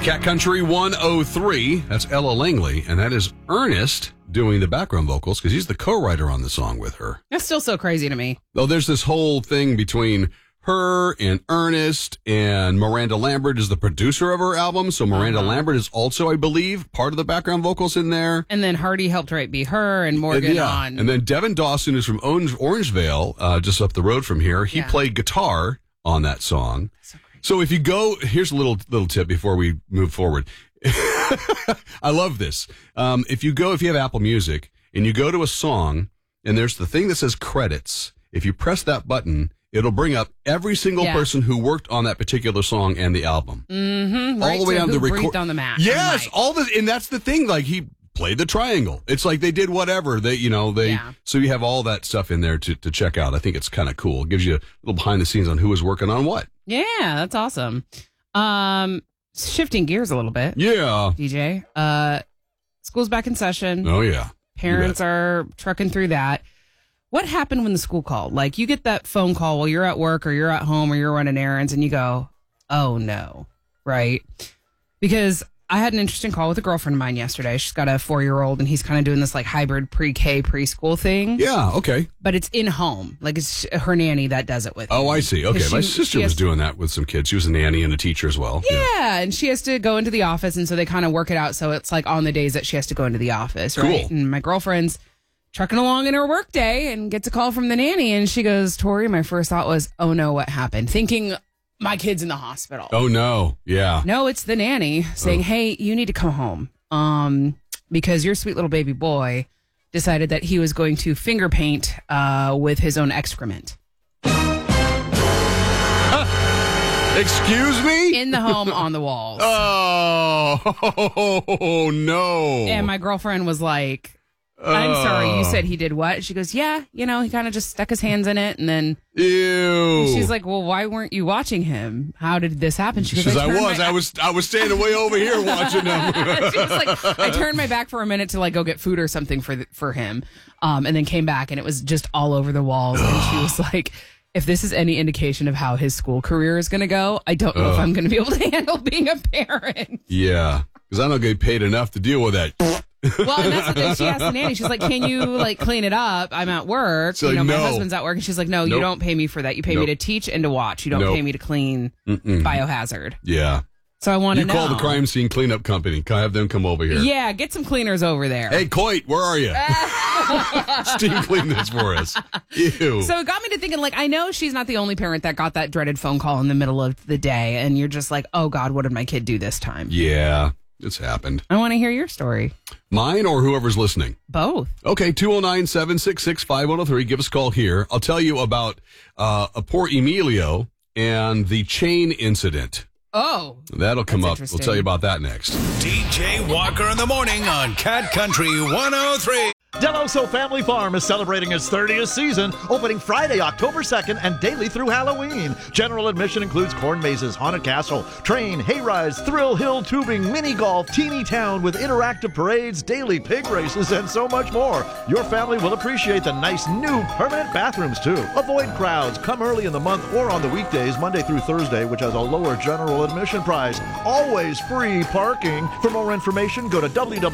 Cat Country 103, that's Ella Langley, and that is Ernest doing the background vocals because he's the co-writer on the song with her. That's still so crazy to me. Though there's this whole thing between her and Ernest, and Miranda Lambert is the producer of her album, so Miranda Lambert is also, I believe, part of the background vocals in there. And then Hardy helped write Be Her and Morgan on. And then Devin Dawson is from Orangevale, just up the road from here. He played guitar on that song. So if you go, here's a little tip before we move forward. I love this. If you have Apple Music and you go to a song and there's the thing that says credits, if you press that button, it'll bring up every single person who worked on that particular song and the album. Mm-hmm. All the way down to the record. On the Mac. Yes, and that's the thing. Like he played the triangle. It's like they did whatever so you have all that stuff in there to check out. I think it's kind of cool. It gives you a little behind the scenes on who was working on what. Yeah, that's awesome. Shifting gears a little bit. Yeah. DJ. School's back in session. Oh yeah. Parents are trucking through that. What happened when the school called? Like you get that phone call while you're at work or you're at home or you're running errands and you go, oh no, right? Because I had an interesting call with a girlfriend of mine yesterday. She's got a 4-year-old and he's kind of doing this like hybrid pre-K preschool thing. Yeah, okay. But it's in home. Like it's her nanny that does it with him. Oh, I see. Okay. My sister was doing that with some kids. She was a nanny and a teacher as well. Yeah, and she has to go into the office and so they kind of work it out so it's like on the days that she has to go into the office, right? Cool. And my girlfriend's trucking along in her work day and gets a call from the nanny and she goes, Tori, my first thought was, oh no, what happened? Thinking my kid's in the hospital. Oh no. Yeah. No, it's the nanny saying, hey, you need to come home because your sweet little baby boy decided that he was going to finger paint with his own excrement. Excuse me? In the home on the walls. Oh, no. And my girlfriend was like, I'm sorry, you said he did what? She goes, yeah, he kind of just stuck his hands in it and then... Ew. She's like, well, why weren't you watching him? How did this happen? She goes, I was standing way over here watching him. She was like, I turned my back for a minute to like go get food or something for him, and then came back and it was just all over the walls. And she was like, if this is any indication of how his school career is going to go, I don't know if I'm going to be able to handle being a parent. Yeah, because I don't get paid enough to deal with that. Well, and that's the thing. She asked the nanny. She's like, "Can you like clean it up? I'm at work. So, my husband's at work." And she's like, "No, you don't pay me for that. You pay me to teach and to watch. You don't pay me to clean biohazard." Yeah. So I want to know. You call the crime scene cleanup company. Can I have them come over here? Yeah, get some cleaners over there. Hey, Coit, where are you? Steam clean this for us. Ew. So it got me to thinking, like, I know she's not the only parent that got that dreaded phone call in the middle of the day, and you're just like, oh God, what did my kid do this time? Yeah. It's happened. I want to hear your story. Mine or whoever's listening? Both. Okay, 209-766-5103. Give us a call here. I'll tell you about a poor Emilio and the chain incident. Oh. That'll come up. We'll tell you about that next. DJ Walker in the morning on Cat Country 103. Deloso Family Farm is celebrating its 30th season, opening Friday, October 2nd, and daily through Halloween. General admission includes corn mazes, haunted castle, train, hayrides, thrill hill tubing, mini golf, teeny town with interactive parades, daily pig races, and so much more. Your family will appreciate the nice new permanent bathrooms, too. Avoid crowds. Come early in the month or on the weekdays, Monday through Thursday, which has a lower general admission price. Always free parking. For more information, go to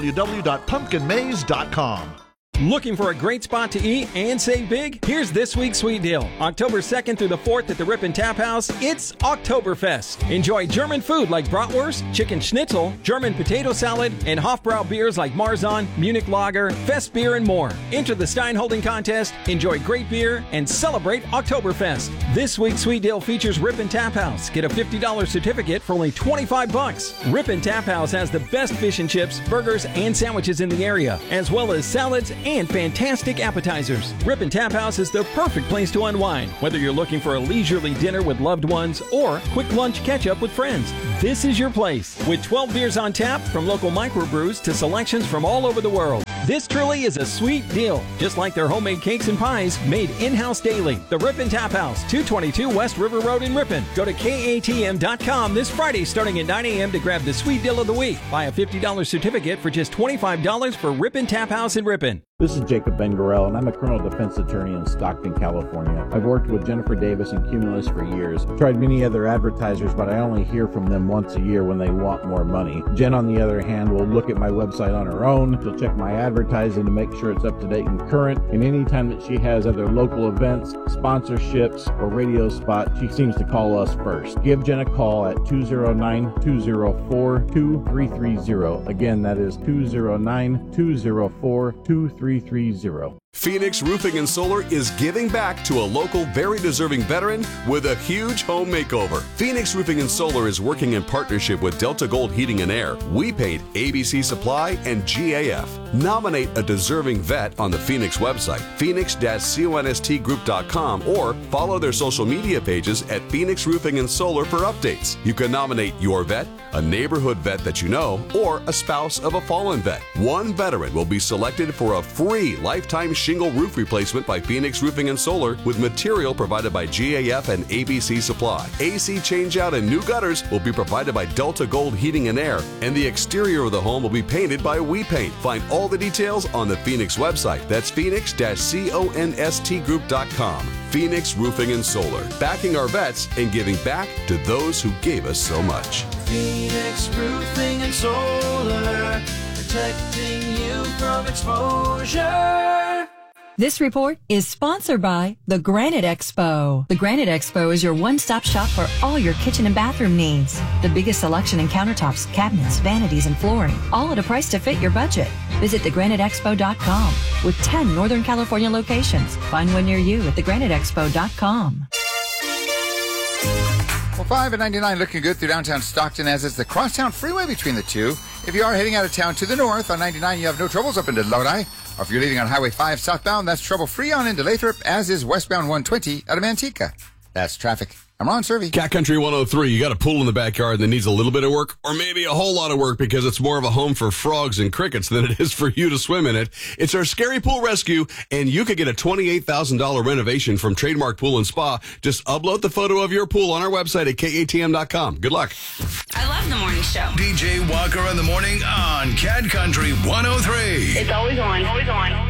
www.pumpkinmaze.com. Looking for a great spot to eat and save big? Here's this week's sweet deal. October 2nd through the 4th at the Ripon Tap House, it's Oktoberfest. Enjoy German food like bratwurst, chicken schnitzel, German potato salad, and Hofbrau beers like Marzahn, Munich Lager, Fest beer, and more. Enter the Stein Holding Contest, enjoy great beer, and celebrate Oktoberfest. This week's sweet deal features Ripon Tap House. Get a $50 certificate for only $25. Ripon Tap House has the best fish and chips, burgers, and sandwiches in the area, as well as salads and fantastic appetizers. Ripon Tap House is the perfect place to unwind, whether you're looking for a leisurely dinner with loved ones or quick lunch catch-up with friends. This is your place. With 12 beers on tap, from local microbrews to selections from all over the world. This truly is a sweet deal, just like their homemade cakes and pies made in-house daily. The Ripon Tap House, 222 West River Road in Ripon. Go to KATM.com this Friday starting at 9 a.m. to grab the sweet deal of the week. Buy a $50 certificate for just $25 for Ripon Tap House in Ripon. This is Jacob Ben-Gorel, and I'm a criminal defense attorney in Stockton, California. I've worked with Jennifer Davis and Cumulus for years. Tried many other advertisers, but I only hear from them once a year when they want more money. Jen, on the other hand, will look at my website on her own. She'll check my advertising to make sure it's up to date and current. And anytime that she has other local events, sponsorships, or radio spots, she seems to call us first. Give Jen a call at 209-204-2330. Again, that is 209-204-2330. Phoenix Roofing and Solar is giving back to a local, very deserving veteran with a huge home makeover. Phoenix Roofing and Solar is working in partnership with Delta Gold Heating and Air, We Paint, ABC Supply, and GAF. Nominate a deserving vet on the Phoenix website, phoenix-constgroup.com, or follow their social media pages at Phoenix Roofing and Solar for updates. You can nominate your vet, a neighborhood vet that you know, or a spouse of a fallen vet. One veteran will be selected for a free lifetime shingle roof replacement by Phoenix Roofing and Solar with material provided by GAF and ABC Supply. AC changeout and new gutters will be provided by Delta Gold Heating and Air, and the exterior of the home will be painted by We Paint. Find all the details on the Phoenix website. That's phoenix-constgroup.com. Phoenix Roofing and Solar, backing our vets and giving back to those who gave us so much. Phoenix Roofing and Solar, protecting you from exposure. This report is sponsored by the Granite Expo. The Granite Expo is your one-stop shop for all your kitchen and bathroom needs. The biggest selection in countertops, cabinets, vanities, and flooring, all at a price to fit your budget. Visit thegraniteexpo.com with 10 Northern California locations. Find one near you at thegraniteexpo.com. Well, 5 and 99 looking good through downtown Stockton, as is the crosstown freeway between the two. If you are heading out of town to the north on 99, you have no troubles up into Lodi. Or if you're leaving on Highway 5 southbound, that's trouble-free on into Lathrop, as is westbound 120 out of Manteca. That's traffic. I'm Ron Servey. Cat Country 103, you got a pool in the backyard that needs a little bit of work, or maybe a whole lot of work because it's more of a home for frogs and crickets than it is for you to swim in it. It's our Scary Pool Rescue, and you could get a $28,000 renovation from Trademark Pool and Spa. Just upload the photo of your pool on our website at katm.com. Good luck. I love the morning show. DJ Walker in the morning on Cat Country 103. It's always on. Always on.